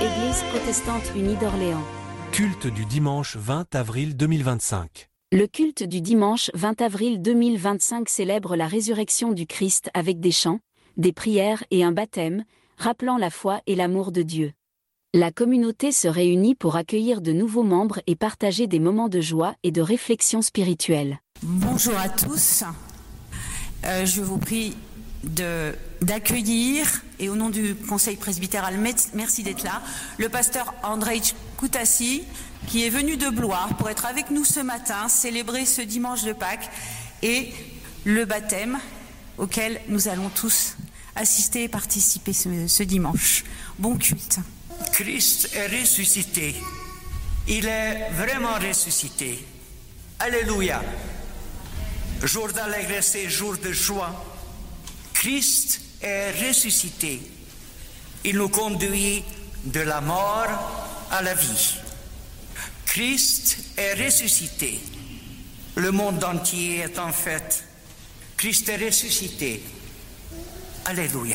Église protestante unie d'Orléans. Culte du dimanche 20 avril 2025. Le culte du dimanche 20 avril 2025 célèbre la résurrection du Christ avec des chants, des prières et un baptême, rappelant la foi et l'amour de Dieu. La communauté se réunit pour accueillir de nouveaux membres et partager des moments de joie et de réflexion spirituelle. Bonjour à tous. Je vous prie d'accueillir, et au nom du Conseil presbytéral, merci d'être là, le pasteur Andrej Koutassi, qui est venu de Blois pour être avec nous ce matin, célébrer ce dimanche de Pâques et le baptême auquel nous allons tous assister et participer ce dimanche. Bon culte. Christ est ressuscité. Il est vraiment ressuscité. Alléluia. Jour d'allégresse et jour de joie. Christ est ressuscité. Il nous conduit de la mort à la vie. Christ est ressuscité. Le monde entier est en fête. Christ est ressuscité. Alléluia.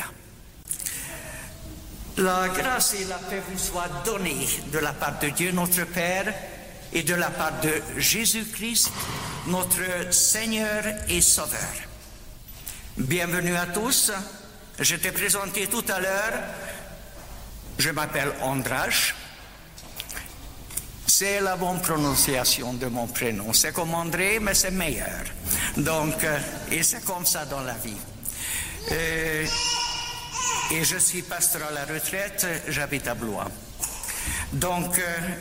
La grâce et la paix vous soient données de la part de Dieu notre Père et de la part de Jésus-Christ, notre Seigneur et Sauveur. Bienvenue à tous. Je t'ai présenté tout à l'heure. Je m'appelle András. C'est la bonne prononciation de mon prénom. C'est comme André, mais c'est meilleur. Donc, et c'est comme ça dans la vie. Et je suis pasteur à la retraite, j'habite à Blois. Donc,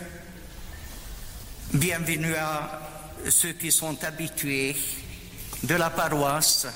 bienvenue à ceux qui sont habitués de la paroisse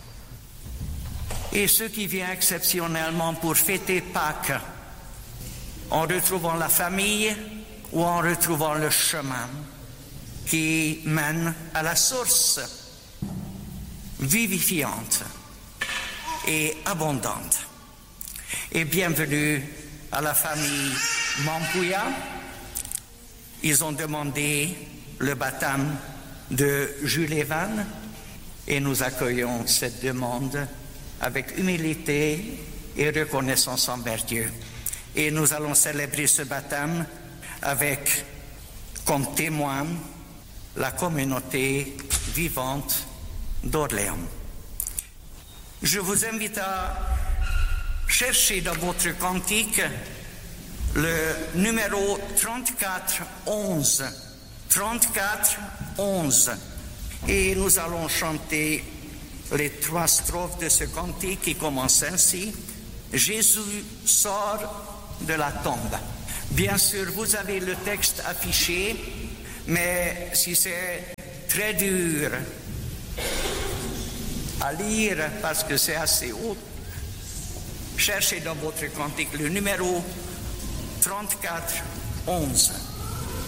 et ceux qui viennent exceptionnellement pour fêter Pâques en retrouvant la famille ou en retrouvant le chemin qui mène à la source vivifiante et abondante. Et bienvenue à la famille Mampouya. Ils ont demandé le baptême de Jules Evan et nous accueillons cette demande avec humilité et reconnaissance envers Dieu. Et nous allons célébrer ce baptême avec comme témoin la communauté vivante d'Orléans. Je vous invite à chercher dans votre cantique le numéro 34-11. 34-11. Et nous allons chanter les 3 strophes de ce cantique qui commencent ainsi. Jésus sort de la tombe. Bien sûr, vous avez le texte affiché, mais si c'est très dur à lire parce que c'est assez haut, cherchez dans votre cantique le numéro 34-11.